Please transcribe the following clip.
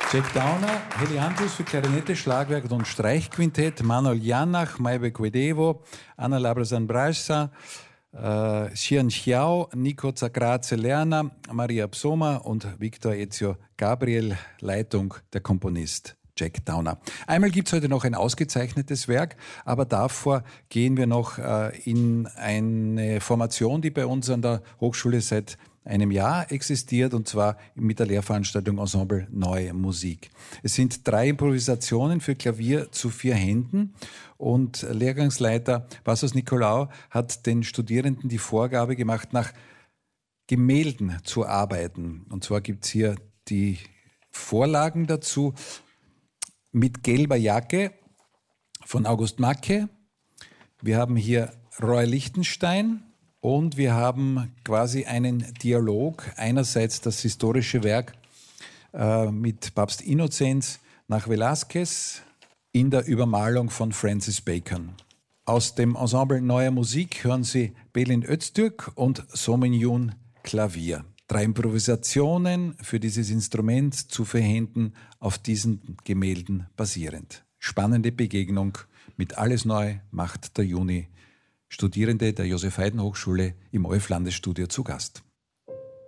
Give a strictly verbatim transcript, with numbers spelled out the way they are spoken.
Jack Downer, Helianthus für Klarinette, Schlagwerk und Streichquintett, Manuel Janach, Maibe Guedevo, Anna Labrazan-Brasa, äh, Xian Xiao, Nico Zagraze Lerner, Maria Psoma und Victor Ezio Gabriel, Leitung der Komponist Jack Downer. Einmal gibt es heute noch ein ausgezeichnetes Werk, aber davor gehen wir noch äh, in eine Formation, die bei uns an der Hochschule seit einem Jahr existiert, und zwar mit der Lehrveranstaltung Ensemble Neue Musik. Es sind drei Improvisationen für Klavier zu vier Händen, und Lehrgangsleiter Vassos Nikolaou hat den Studierenden die Vorgabe gemacht, nach Gemälden zu arbeiten. Und zwar gibt es hier die Vorlagen dazu mit gelber Jacke von August Macke. Wir haben hier Roy Lichtenstein. Und wir haben quasi einen Dialog, einerseits das historische Werk äh, mit Papst Innozenz nach Velázquez in der Übermalung von Francis Bacon. Aus dem Ensemble Neue Musik hören Sie Pelin Öztürk und Somin-Yun Klavier. Drei Improvisationen für dieses Instrument zu vier Händen, auf diesen Gemälden basierend. Spannende Begegnung mit Alles Neu macht der Juni. Studierende der Joseph-Haydn-Hochschule im O F-Landesstudio zu Gast.